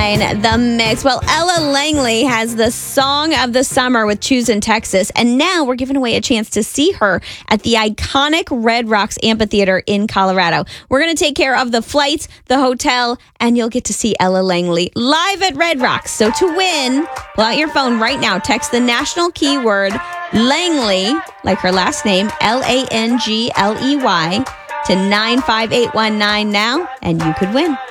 9, The Mix. Well, Ella Langley has the Song of the Summer with Choose in Texas, and now we're giving away a chance to see her at the iconic Red Rocks Amphitheater in Colorado. We're going to take care of the flights, the hotel, and you'll get to see Ella Langley live at Red Rocks. So to win, pull out your phone right now. Text the national keyword Langley, like her last name, Langley, to 95819 now, and you could win.